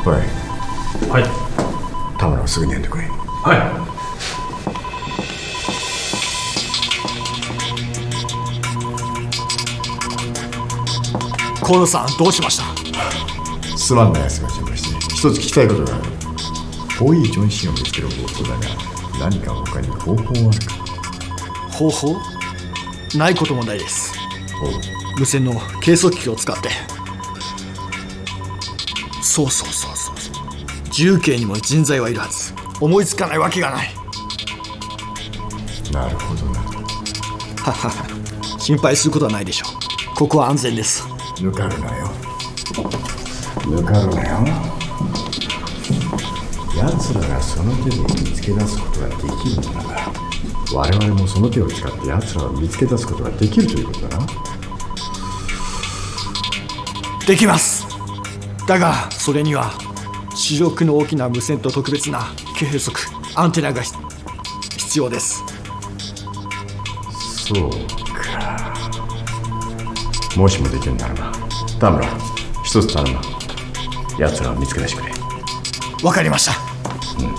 おい、 はい。 田村をすぐに呼んでこい。 はい。 河野さん、どうしました？ すまんな奴が心配して、一つ聞きたいことがある。多いジョンシンを見つける方法だが、何か他に方法はあるか？ 方法？ないこともないです。 おう。 無線の計測器を使って。そう重慶にも人材はいるはず。思いつかないわけがない。 なるほどな。 ははは、心配することはないでしょう。ここは安全です。 抜かるなよ。抜かるなよ。奴らがその手で見つけ出すことができるのなら、我々もその手を使って奴らを見つけ出すことができるということだな。 できます。だがそれには視力の大きな無線と特別な計測アンテナが必要です。 そうか。もしもできるならば、田村、一つ頼む。奴らを見つけ出してくれ。 わかりました。